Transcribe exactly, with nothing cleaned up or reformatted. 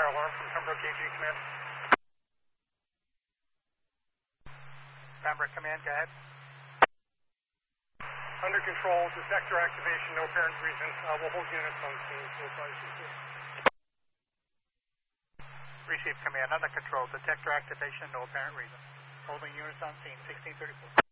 fire alarm from Pembroke A G Command. Pembroke Command, go ahead. Under control, detector activation, no apparent reason. Uh, we'll hold units on scene. We'll try to see. Receive command, under control, detector activation, no apparent reason. Holding units on scene, sixteen thirty-four.